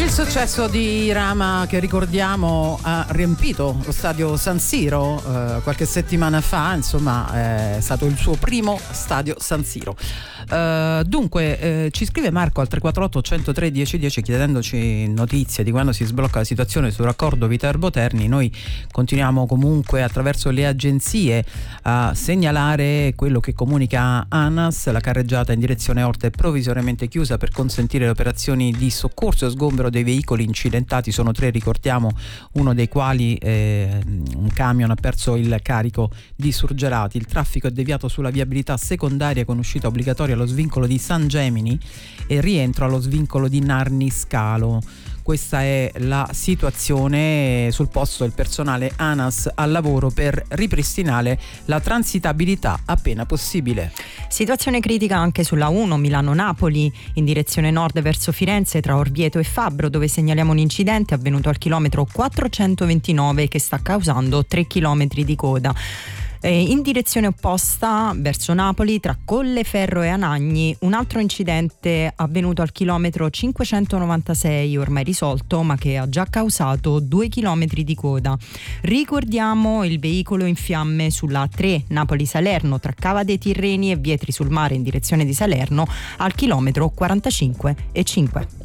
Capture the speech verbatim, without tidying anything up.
Il successo di Rama, che ricordiamo ha riempito lo stadio San Siro eh, qualche settimana fa, insomma è stato il suo primo stadio San Siro. Uh, dunque eh, ci scrive Marco al tre quattro otto uno zero tre uno zero uno zero chiedendoci notizie di quando si sblocca la situazione sul raccordo Viterbo Terni. Noi continuiamo comunque attraverso le agenzie a segnalare quello che comunica ANAS. La carreggiata in direzione Orte è provvisoriamente chiusa per consentire le operazioni di soccorso e sgombero dei veicoli incidentati. Sono tre, ricordiamo, uno dei quali eh, un camion ha perso il carico di surgelati. Il traffico è deviato sulla viabilità secondaria con uscita obbligatoria allo svincolo di San Gemini e rientro allo svincolo di Narni Scalo. Questa è la situazione. Sul posto il personale ANAS al lavoro per ripristinare la transitabilità appena possibile. Situazione critica anche sulla uno Milano-Napoli in direzione nord verso Firenze tra Orvieto e Fabbro, dove segnaliamo un incidente avvenuto al chilometro quattrocentoventinove che sta causando tre chilometri di coda. In direzione opposta verso Napoli tra Colleferro e Anagni un altro incidente avvenuto al chilometro cinquecentonovantasei, ormai risolto, ma che ha già causato due chilometri di coda. Ricordiamo il veicolo in fiamme sulla tre Napoli-Salerno tra Cava dei Tirreni e Vietri sul Mare in direzione di Salerno al chilometro quarantacinque e cinque.